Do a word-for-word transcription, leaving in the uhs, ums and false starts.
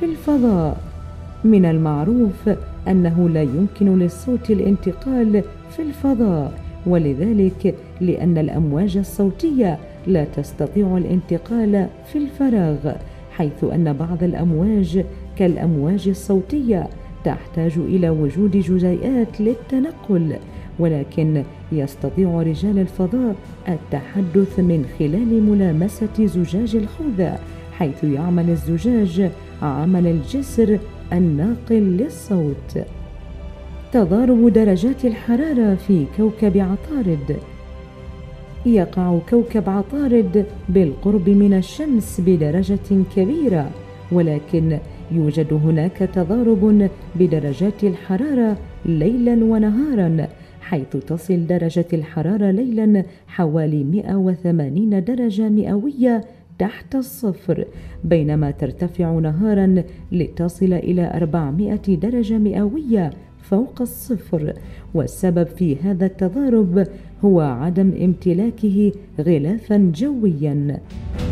في الفضاء. من المعروف أنه لا يمكن للصوت الانتقال في الفضاء، ولذلك لأن الأمواج الصوتية لا تستطيع الانتقال في الفراغ، حيث أن بعض الأمواج كالأمواج الصوتية تحتاج إلى وجود جزيئات للتنقل، ولكن يستطيع رجال الفضاء التحدث من خلال ملامسة زجاج الحوض، حيث يعمل الزجاج عمل الجسر الناقل للصوت. تضارب درجات الحرارة في كوكب عطارد. يقع كوكب عطارد بالقرب من الشمس بدرجة كبيرة، ولكن يوجد هناك تضارب بدرجات الحرارة ليلا ونهارا، حيث تصل درجة الحرارة ليلا حوالي مئة وثمانين درجة مئوية تحت الصفر، بينما ترتفع نهارا لتصل إلى أربعمئة درجة مئوية فوق الصفر. والسبب في هذا التضارب هو عدم امتلاكه غلافا جويا.